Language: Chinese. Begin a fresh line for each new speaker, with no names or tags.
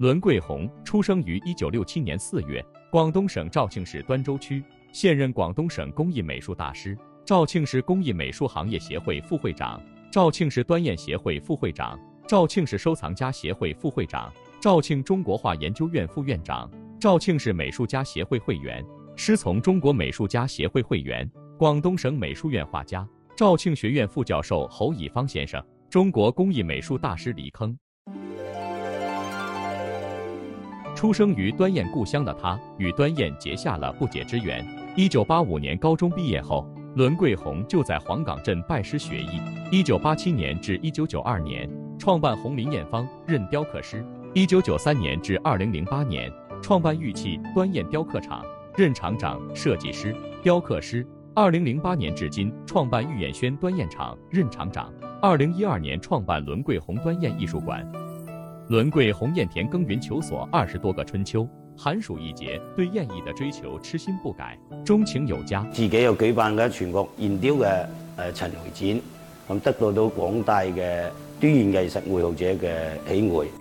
伦桂红出生于1967年4月，广东省肇庆市端州区，现任广东省工艺美术大师，肇庆市工艺美术行业协会副会长，肇庆市端砚协会副会长，肇庆市收藏家协会副会长，肇庆中国画研究院副院长，肇庆市美术家协会会员，师从中国美术家协会会员，广东省美术院画家，肇庆学院副教授侯以方先生，中国工艺美术大师黎铿。出生于端砚故乡的他，与端砚结下了不解之缘。1985年高中毕业后，伦桂红就在黄岗镇拜师学艺。1987年至1992年，创办红林砚坊，任雕刻师。1993年至2008年，创办玉器端砚雕刻厂，任厂长、设计师、雕刻师。2008年至今，创办玉眼轩端砚厂，任厂长。2012年创办伦桂红端砚艺术馆。伦桂红砚田耕耘求索20多个春秋，寒暑一节，對砚藝的追求痴心不改，鍾情有加。
自己又舉辦嘅全國硯雕嘅陳回展，咁得到廣大嘅端硯藝術愛好者嘅喜愛。